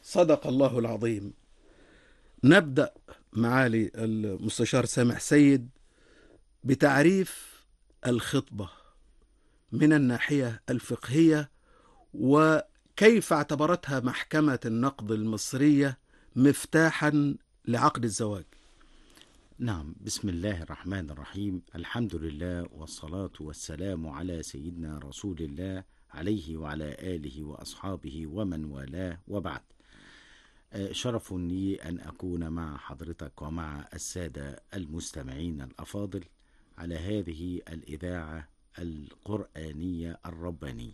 صدق الله العظيم. نبدأ معالي المستشار سامح سيد بتعريف الخطبة من الناحية الفقهية، وكيف اعتبرتها محكمة النقض المصرية مفتاحا لعقد الزواج. نعم، بسم الله الرحمن الرحيم. الحمد لله والصلاة والسلام على سيدنا رسول الله عليه وعلى آله وأصحابه ومن والاه، وبعد. شرف لي أن أكون مع حضرتك ومع السادة المستمعين الأفاضل على هذه الإذاعة القرآنية الربانية.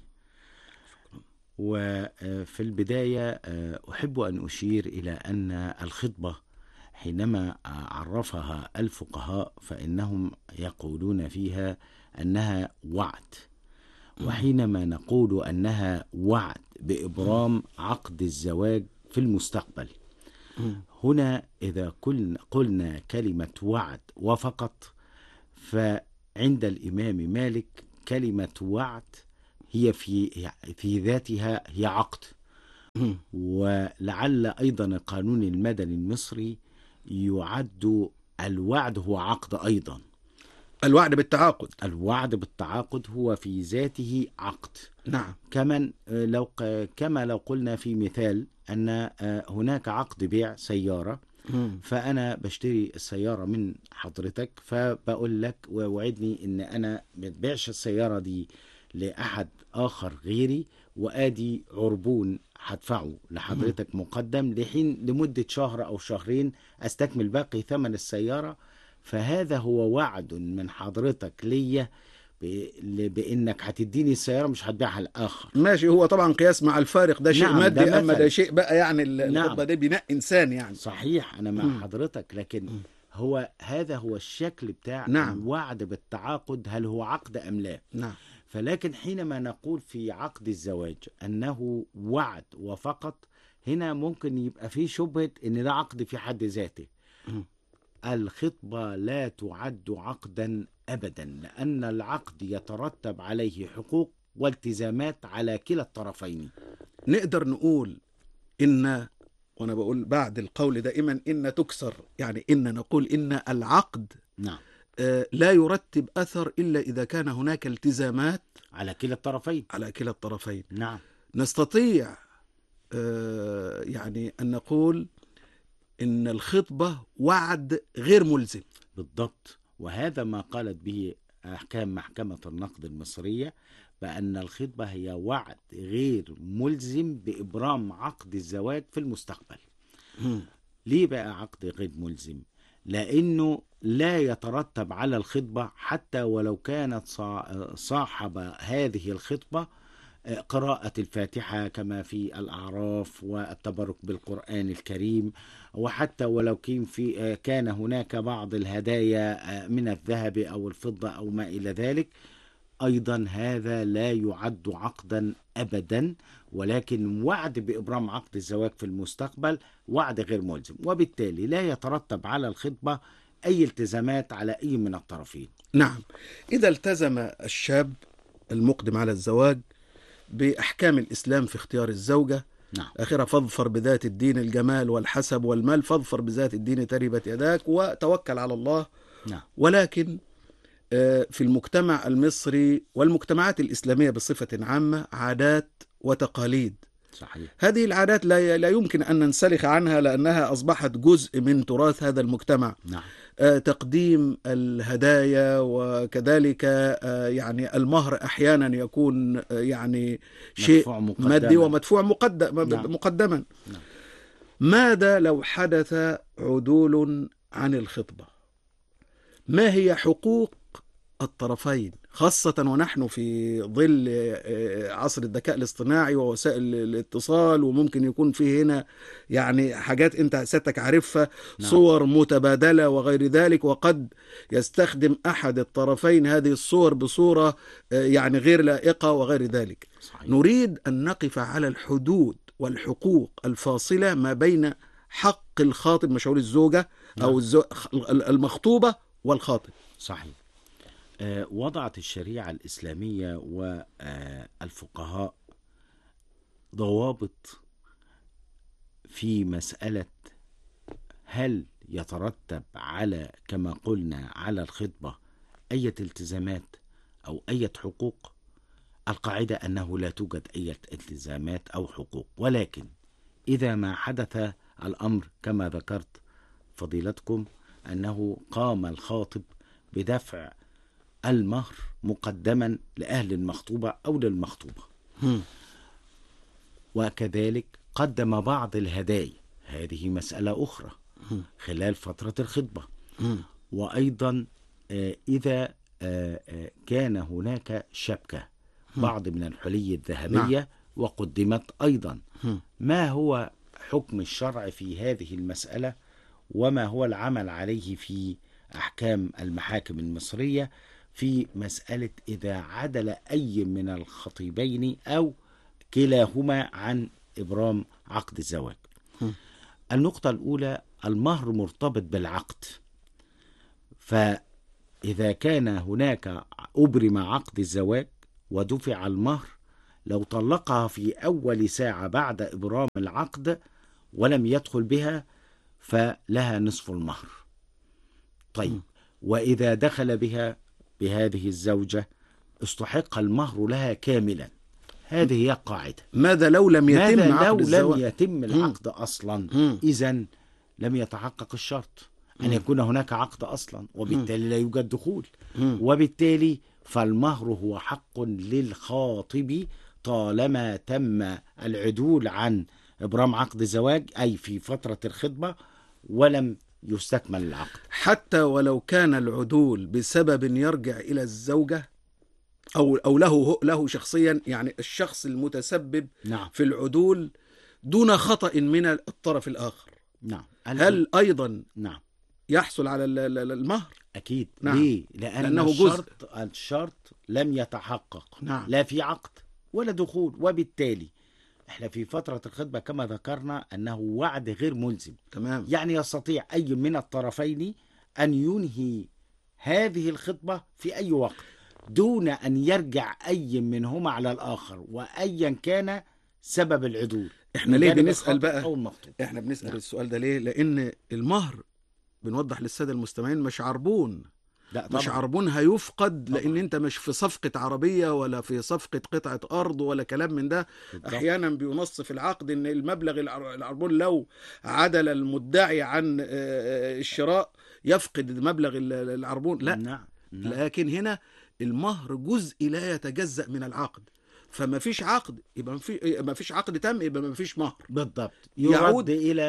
وفي البداية أحب أن أشير إلى أن الخطبة حينما عرفها الفقهاء فإنهم يقولون فيها أنها وعد، وحينما نقول أنها وعد بإبرام عقد الزواج في المستقبل، هنا إذا قلنا كلمة وعد وفقط، فعند الإمام مالك كلمة وعد هي في ذاتها هي عقد. ولعل أيضا القانون المدني المصري يعد الوعد هو عقد أيضا. الوعد بالتعاقد. الوعد بالتعاقد هو في ذاته عقد. نعم. كما لو قلنا في مثال أن هناك عقد بيع سيارة، فأنا بشتري السيارة من حضرتك، فبقول لك ووعدني أن أنا ما ببيعش السيارة دي لأحد آخر غيري، وآدي عربون هدفعه لحضرتك مقدم لحين لمدة شهر أو شهرين أستكمل باقي ثمن السيارة. فهذا هو وعد من حضرتك ليا بأنك هتديني السيارة مش هتبيعها لآخر. ماشي، هو طبعا قياس مع الفارق، ده شيء نعم، مادي، ده أما ده مثل. شيء بقى يعني نعم. الخطبة دي بناء إنسان يعني. صحيح، أنا مع حضرتك، لكن هذا هو الشكل بتاع نعم. الوعد بالتعاقد، هل هو عقد أم لا؟ نعم. فلكن حينما نقول في عقد الزواج أنه وعد وفقط، هنا ممكن يبقى فيه شبهة أن ده عقد في حد ذاته. الخطبة لا تعد عقدا أبدا، لأن العقد يترتب عليه حقوق والتزامات على كلا الطرفين. نقدر نقول إن، وأنا بقول بعد القول دائما إن تكسر، يعني إن نقول إن العقد نعم، لا يرتب أثر إلا إذا كان هناك التزامات على كلا الطرفين. على كلا الطرفين. نعم، نستطيع يعني أن نقول إن الخطبة وعد غير ملزم. بالضبط، وهذا ما قالت به أحكام محكمة النقد المصرية، بأن الخطبة هي وعد غير ملزم بإبرام عقد الزواج في المستقبل. ليه بقى عقد غير ملزم؟ لأنه لا يترتب على الخطبة، حتى ولو كانت صاحب هذه الخطبة قراءة الفاتحة كما في الأعراف والتبرك بالقرآن الكريم، وحتى ولو كان هناك بعض الهدايا من الذهب أو الفضة أو ما إلى ذلك، أيضا هذا لا يعد عقدا أبدا، ولكن وعد بإبرام عقد الزواج في المستقبل وعد غير ملزم، وبالتالي لا يترتب على الخطبة أي التزامات على أي من الطرفين. نعم. إذا التزم الشاب المقدم على الزواج بأحكام الإسلام في اختيار الزوجة، نعم. آخرها فاظفر بذات الدين الجمال والحسب والمال، فاظفر بذات الدين تربت يداك وتوكل على الله. نعم. ولكن في المجتمع المصري والمجتمعات الإسلامية بصفة عامة عادات وتقاليد. صحيح. هذه العادات لا يمكن أن ننسلخ عنها، لأنها أصبحت جزء من تراث هذا المجتمع. نعم. تقديم الهدايا، وكذلك يعني المهر أحيانا يكون يعني شيء مادي ومدفوع مقدما. نعم. ماذا لو حدث عدول عن الخطبة؟ ما هي حقوق الطرفين، خاصة ونحن في ظل عصر الذكاء الاصطناعي ووسائل الاتصال، وممكن يكون فيه هنا يعني حاجات انت سيادتك عارفها، صور متبادلة وغير ذلك، وقد يستخدم أحد الطرفين هذه الصور بصورة يعني غير لائقة وغير ذلك. صحيح. نريد أن نقف على الحدود والحقوق الفاصلة ما بين حق الخاطب، مش هقول الزوجة أو المخطوبة، والخاطب. صحيح. وضعت الشريعة الإسلامية والفقهاء ضوابط في مسألة هل يترتب على كما قلنا على الخطبة أي التزامات أو أي حقوق؟ القاعدة أنه لا توجد أي التزامات أو حقوق، ولكن إذا ما حدث الأمر كما ذكرت فضيلتكم أنه قام الخاطب بدفع المهر مقدما لأهل المخطوبة أو للمخطوبة، وكذلك قدم بعض الهدايا، هذه مسألة أخرى خلال فترة الخطبة. وأيضا إذا كان هناك شبكة بعض من الحلي الذهبية وقدمت أيضا، ما هو حكم الشرع في هذه المسألة وما هو العمل عليه في أحكام المحاكم المصرية في مسألة إذا عدل أي من الخطيبين أو كلاهما عن إبرام عقد الزواج؟ النقطة الأولى، المهر مرتبط بالعقد، فإذا كان هناك أبرم عقد الزواج ودفع المهر، لو طلقها في أول ساعة بعد إبرام العقد ولم يدخل بها فلها نصف المهر. طيب، وإذا دخل بها بهذه الزوجة استحق المهر لها كاملا. هذه هي القاعدة. ماذا لو لم يتم ماذا عقد لو الزواج؟ لم يتم العقد أصلا؟ إذن لم يتحقق الشرط أن يكون هناك عقد أصلا، وبالتالي لا يوجد دخول، وبالتالي فالمهر هو حق للخاطب طالما تم العدول عن إبرام عقد الزواج، أي في فترة الخطبة ولم يستكمل العقد. حتى ولو كان العدول بسبب يرجع إلى الزوجة أو له شخصيا، يعني الشخص المتسبب في العدول دون خطأ من الطرف الآخر، هل أيضا يحصل على المهر؟ أكيد. ليه؟ لأنه الشرط لم يتحقق، لا في عقد ولا دخول، وبالتالي احنا في فترة الخطبة كما ذكرنا أنه وعد غير ملزم. تمام. يعني يستطيع أي من الطرفين أن ينهي هذه الخطبة في أي وقت دون أن يرجع أي منهما على الآخر، وأيا كان سبب العدول. احنا ليه بنسأل بقى؟ احنا بنسأل السؤال ده ليه؟ لأن المهر بنوضح للسادة المستمعين مش عربون، مش عربون هيفقد، لأن انت مش في صفقة عربية ولا في صفقة قطعة أرض ولا كلام من ده. أحيانا بينص في العقد ان المبلغ العربون لو عدل المدعي عن الشراء يفقد مبلغ العربون، لا. لكن هنا المهر جزء لا يتجزأ من العقد، فما فيش عقد يبقى ما فيش عقد تم، يبقى ما فيش مهر. بالضبط. يرد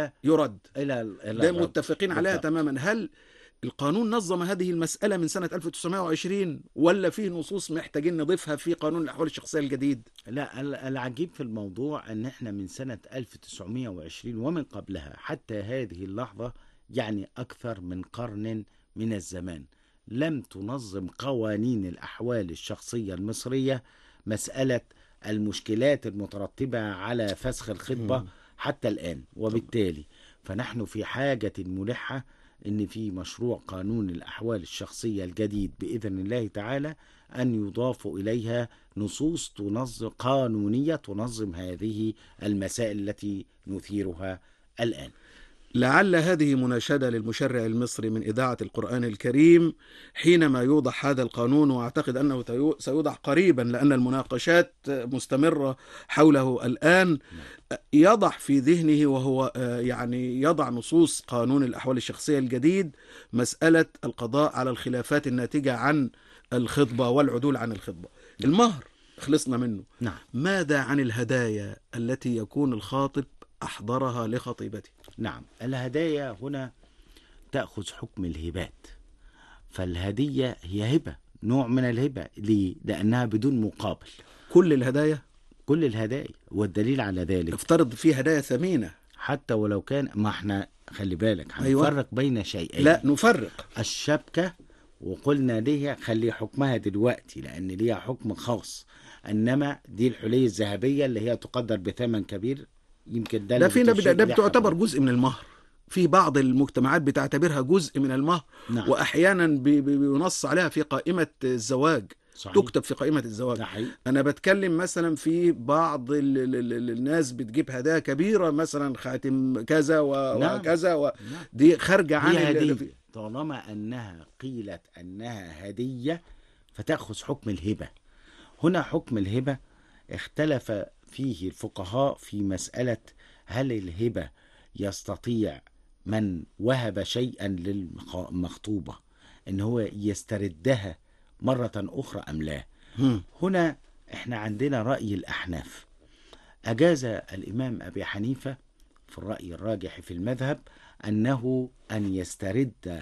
إلى ده متفقين عليها تماما. هل القانون نظم هذه المسألة من سنة 1920 ولا فيه نصوص محتاجين نضيفها في قانون الأحوال الشخصية الجديد؟ لا، العجيب في الموضوع أن احنا من سنة 1920 ومن قبلها حتى هذه اللحظة، يعني أكثر من قرن من الزمان، لم تنظم قوانين الأحوال الشخصية المصرية مسألة المشكلات المترتبة على فسخ الخطبة حتى الآن. وبالتالي فنحن في حاجة ملحة أن في مشروع قانون الأحوال الشخصية الجديد بإذن الله تعالى أن يضاف إليها نصوص قانونية تنظم هذه المسائل التي نثيرها الآن. لعل هذه مناشدة للمشرع المصري من إذاعة القرآن الكريم حينما يوضع هذا القانون، وأعتقد أنه سيوضع قريبا لأن المناقشات مستمرة حوله الآن، يضع في ذهنه وهو يعني يضع نصوص قانون الأحوال الشخصية الجديد مسألة القضاء على الخلافات الناتجة عن الخطبة والعدول عن الخطبة. المهر خلصنا منه. ماذا عن الهدايا التي يكون الخاطب أحضرها لخطيبته؟ الهدايا هنا تأخذ حكم الهبات، فالهدية هي هبة، نوع من الهبة. ليه؟ لأنها بدون مقابل. كل الهدايا والدليل على ذلك افترض فيه هدايا ثمينة حتى ولو كان، ما احنا خلي بالك هنفرق بين شيئين. لا نفرق الشبكة، وقلنا ليها خلي حكمها دلوقتي لأن ليها حكم خاص، إنما دي الحلي الذهبية اللي هي تقدر بثمن كبير، يمكن ده بتعتبر جزء من المهر. في بعض المجتمعات بتعتبرها جزء من المهر. وأحيانا بينص عليها في قائمة الزواج صحيح. تكتب في قائمة الزواج. ده حقيقي. أنا بتكلم مثلا في بعض الناس بتجيب هدايا كبيرة، مثلا خاتم كذا نعم. وكذا نعم. دي خارجة عن هي هدية طالما أنها قيلت أنها هدية فتأخذ حكم الهبة. هنا حكم الهبة اختلف فيه الفقهاء في مسألة هل الهبة يستطيع من وهب شيئا للمخطوبة ان هو يستردها مرة اخرى ام لا. هنا احنا عندنا رأي الاحناف. اجاز الامام ابي حنيفة في الرأي الراجح في المذهب انه ان يسترد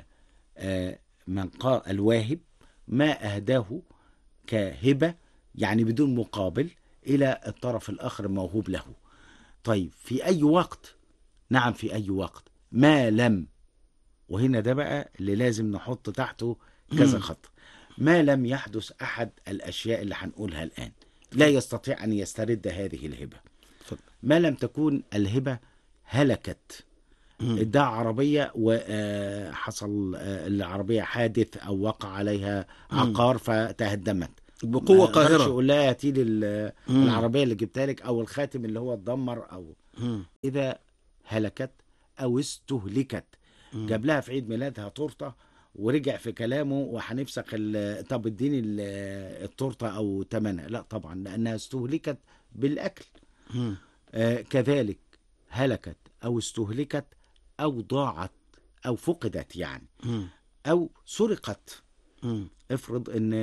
من قال الواهب ما اهداه كهبة، يعني بدون مقابل، إلى الطرف الآخر الموهوب له. طيب في أي وقت؟ نعم في أي وقت، ما لم، وهنا ده بقى اللي لازم نحط تحته كذا خط، ما لم يحدث أحد الأشياء اللي هنقولها الآن لا يستطيع أن يسترد هذه الهبة. ما لم تكون الهبة هلكت، ادعى عربية وحصل العربية حادث أو وقع عليها عقار فتهدمت بقوة قاهرة، يقول لها هاتي لي العربية اللي جبتها لك أو الخاتم اللي هو اتدمر، أو إذا هلكت أو استهلكت، جاب لها في عيد ميلادها تورتة ورجع في كلامه وهنفسخ طب اديني التورتة أو تمنها، لا طبعا لأنها استهلكت بالأكل. كذلك هلكت أو استهلكت أو ضاعت أو فقدت يعني أو سرقت. افرض ان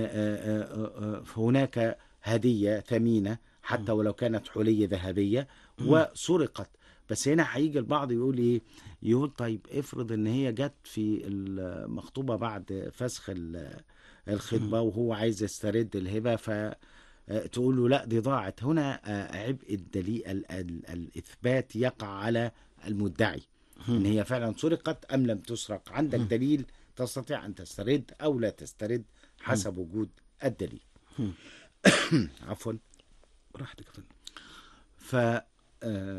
هناك هدية ثمينة حتى ولو كانت حلية ذهبية وسرقت، بس هنا هيجي البعض يقول ايه، يقول طيب افرض ان هي جت في المخطوبة بعد فسخ الخطبة وهو عايز يسترد الهبة، فتقول له لا دي ضاعت. هنا عبء الدليل الإثبات يقع على المدعي ان هي فعلا سرقت ام لم تسرق. عندك دليل تستطيع أن تسترد أو لا تسترد حسب وجود الدليل. عفوا. براحتك. ف